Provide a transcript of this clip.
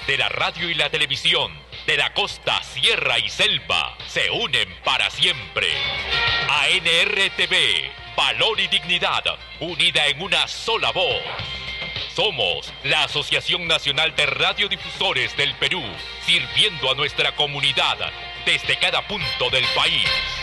de la radio y la televisión, de la costa, sierra y selva, se unen para siempre. ANRTV, valor y dignidad, unida en una sola voz. Somos la Asociación Nacional de Radiodifusores del Perú, sirviendo a nuestra comunidad desde cada punto del país.